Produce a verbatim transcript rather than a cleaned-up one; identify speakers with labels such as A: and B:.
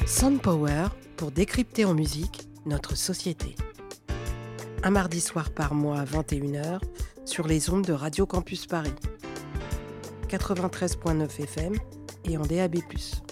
A: Soundpower pour décrypter en musique notre société. Un mardi soir par mois à vingt et une heures sur les ondes de Radio Campus Paris. quatre-vingt-treize virgule neuf F M et en D A B plus.